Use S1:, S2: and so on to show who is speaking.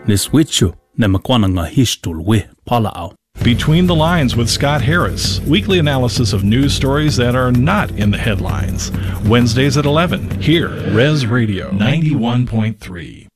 S1: Niswichu nemakwananga histulwe palao.
S2: Between the Lines with Scott Harris, weekly analysis of news stories that are not in the headlines. Wednesdays at 11, here, Res Radio 91.3.